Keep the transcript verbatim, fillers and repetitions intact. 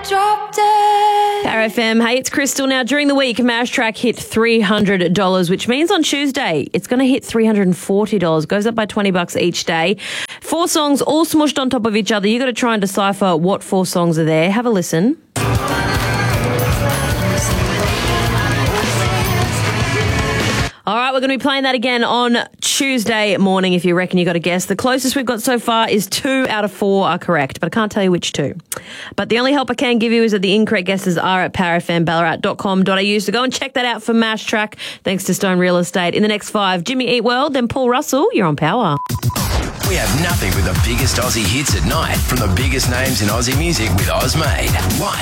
Drop dead. Power F M. Hey, it's Crystal. Now, during the week, Mash Track hit three hundred dollars, which means on Tuesday, it's going to hit three hundred forty dollars. Goes up by twenty bucks each day. Four songs all smushed on top of each other. You got to try and decipher what four songs are there. Have a listen. All right, we're going to be playing that again on Tuesday morning if you reckon you got a guess. The closest we've got so far is two out of four are correct, but I can't tell you which two. But the only help I can give you is that the incorrect guesses are at power f m ballarat dot com dot a u. So go and check that out for Mash Track, thanks to Stone Real Estate. In the next five, Jimmy Eat World, then Paul Russell. You're on Power. We have nothing but the biggest Aussie hits at night from the biggest names in Aussie music with Ozmade. Why?